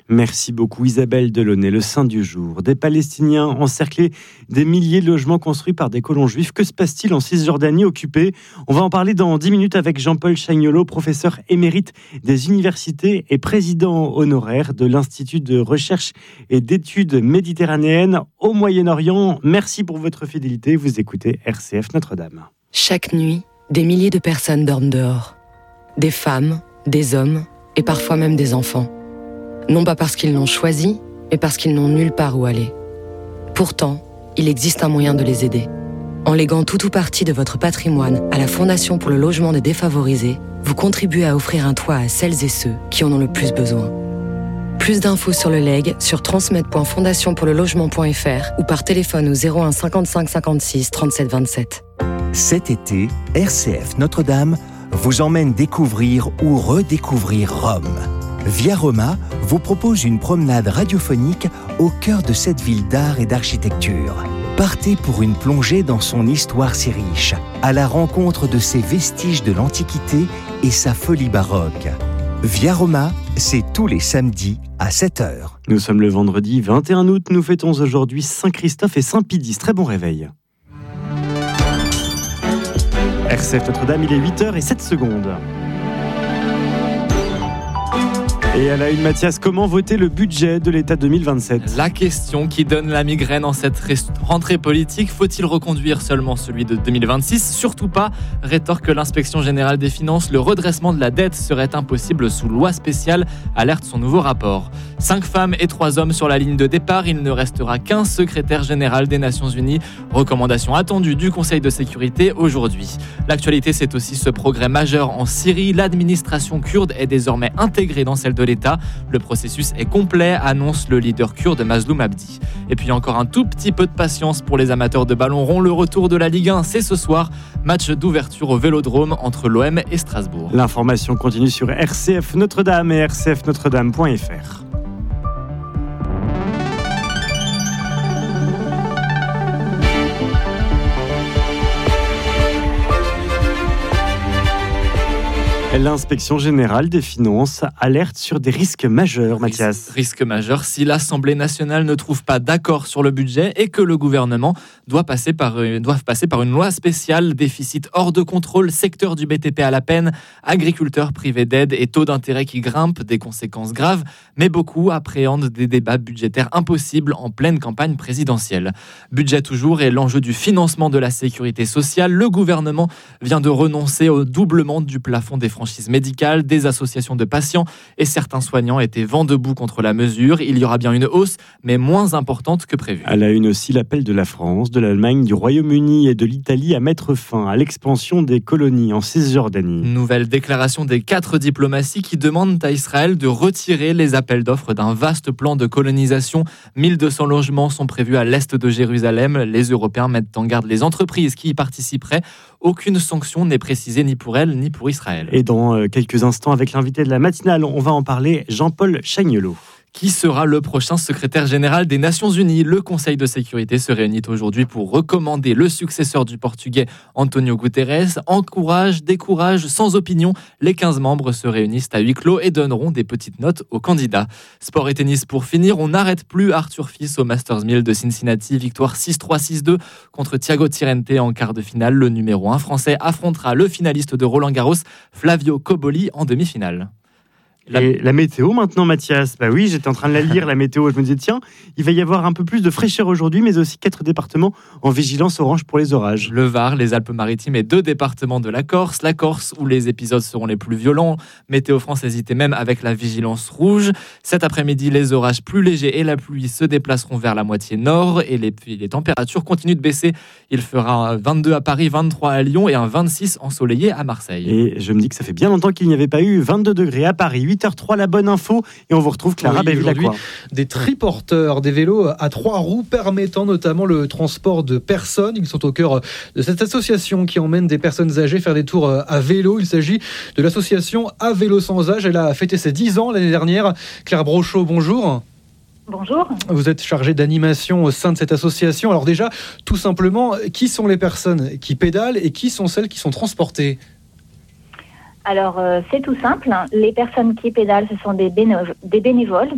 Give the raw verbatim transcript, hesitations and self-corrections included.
Merci beaucoup Isabelle Delaunay. Le saint du jour. Des Palestiniens encerclés, des milliers de logements construits par des colons juifs. Que se passe-t-il en Cisjordanie occupée ? On va en parler dans dix minutes avec Jean-Paul Chagnolot, professeur émérite des universités et président honoraire de l'Institut de recherche et d'études méditerranéennes au Moyen-Orient. Merci pour votre fidélité. Vous écoutez R C F Notre-Dame. Chaque nuit, des milliers de personnes dorment dehors. Des femmes, des hommes et parfois même des enfants. Non pas parce qu'ils l'ont choisi, mais parce qu'ils n'ont nulle part où aller. Pourtant, il existe un moyen de les aider. En léguant tout ou partie de votre patrimoine à la Fondation pour le logement des défavorisés, vous contribuez à offrir un toit à celles et ceux qui en ont le plus besoin. Plus d'infos sur le legs sur transmed point fondation pour le logement point f r ou par téléphone au zéro un cinquante-cinq cinquante-six trente-sept vingt-sept. Cet été, R C F Notre-Dame vous emmène découvrir ou redécouvrir Rome. Via Roma vous propose une promenade radiophonique au cœur de cette ville d'art et d'architecture. Partez pour une plongée dans son histoire si riche, à la rencontre de ses vestiges de l'Antiquité et sa folie baroque. Via Roma, c'est tous les samedis à sept heures. Nous sommes le vendredi vingt et un août. Nous fêtons aujourd'hui Saint-Christophe et Saint-Pidis. Très bon réveil. R C F Notre-Dame, il est huit heures sept secondes. Et à la une, Mathias, comment voter le budget de l'État deux mille vingt-sept ? La question qui donne la migraine en cette rentrée politique, faut-il reconduire seulement celui de deux mille vingt-six ? Surtout pas, rétorque l'inspection générale des finances, le redressement de la dette serait impossible sous loi spéciale, alerte son nouveau rapport. Cinq femmes et trois hommes sur la ligne de départ, il ne restera qu'un secrétaire général des Nations Unies. Recommandation attendue du Conseil de sécurité aujourd'hui. L'actualité, c'est aussi ce progrès majeur en Syrie. L'administration kurde est désormais intégrée dans celle de l'État. Le processus est complet, annonce le leader kurde Mazloum Abdi. Et puis encore un tout petit peu de patience pour les amateurs de ballon rond. Le retour de la Ligue un, c'est ce soir. Match d'ouverture au Vélodrome entre l'O M et Strasbourg. L'information continue sur R C F Notre-Dame et r c f notre dame point f r. L'inspection générale des finances alerte sur des risques majeurs, Mathias. Risques majeurs si l'Assemblée nationale ne trouve pas d'accord sur le budget et que le gouvernement doit passer par, doit passer par une loi spéciale. Déficit hors de contrôle, secteur du B T P à la peine, agriculteurs privés d'aide et taux d'intérêt qui grimpent, des conséquences graves. Mais beaucoup appréhendent des débats budgétaires impossibles en pleine campagne présidentielle. Budget toujours et l'enjeu du financement de la sécurité sociale. Le gouvernement vient de renoncer au doublement du plafond des franchises médicales, des associations de patients et certains soignants étaient vent debout contre la mesure. Il y aura bien une hausse, mais moins importante que prévu. À la une aussi, l'appel de la France, de l'Allemagne, du Royaume-Uni et de l'Italie à mettre fin à l'expansion des colonies en Cisjordanie. Nouvelle déclaration des quatre diplomaties qui demandent à Israël de retirer les appels d'offres d'un vaste plan de colonisation. mille deux cents logements sont prévus à l'est de Jérusalem. Les Européens mettent en garde les entreprises qui y participeraient. Aucune sanction n'est précisée ni pour elles ni pour Israël. Et dans quelques instants, avec l'invité de la matinale, on va en parler, Jean-Paul Chagnolot. Qui sera le prochain secrétaire général des Nations Unies ? Le Conseil de sécurité se réunit aujourd'hui pour recommander le successeur du Portugais Antonio Guterres. Encourage, décourage, sans opinion, les quinze membres se réunissent à huis clos et donneront des petites notes aux candidats. Sport et tennis pour finir, on n'arrête plus Arthur Fils au Masters mille de Cincinnati. Victoire six trois six deux contre Thiago Tirrente en quart de finale. Le numéro un français affrontera le finaliste de Roland Garros, Flavio Cobolli, en demi-finale. La... Et la météo maintenant, Mathias. Bah oui, j'étais en train de la lire, la météo. Je me disais, tiens, il va y avoir un peu plus de fraîcheur aujourd'hui, mais aussi quatre départements en vigilance orange pour les orages. Le Var, les Alpes-Maritimes et deux départements de la Corse. La Corse, où les épisodes seront les plus violents. Météo France hésitait même avec la vigilance rouge. Cet après-midi, les orages plus légers et la pluie se déplaceront vers la moitié nord. Et les, les températures continuent de baisser. Il fera vingt-deux à Paris, vingt-trois à Lyon et un vingt-six ensoleillé à Marseille. Et je me dis que ça fait bien longtemps qu'il n'y avait pas eu vingt-deux degrés à Paris. huit heures trois, la bonne info, et on vous retrouve Clara oui, aujourd'hui, Bevilacqua. Des triporteurs, des vélos à trois roues permettant notamment le transport de personnes. Ils sont au cœur de cette association qui emmène des personnes âgées faire des tours à vélo. Il s'agit de l'association À Vélo Sans Âge. Elle a fêté ses dix ans l'année dernière. Claire Brochot, bonjour. Bonjour. Vous êtes chargée d'animation au sein de cette association. Alors déjà, tout simplement, qui sont les personnes qui pédalent et qui sont celles qui sont transportées ? Alors, euh, c'est tout simple. Les personnes qui pédalent, ce sont des, béno- des bénévoles